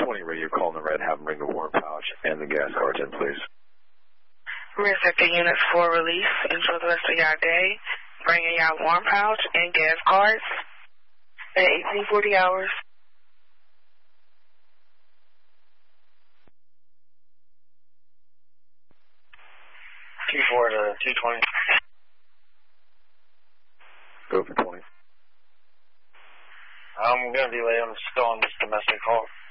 20 radio, call in the red, have them bring the warm pouch and the gas cards in, please. Rear sector units for release. Enjoy the rest of your day. Bringing y'all warm pouch and gas cards at 1840 hours. Q4 to 220. Go for 20. I'm going to be late. I'm still on this domestic call.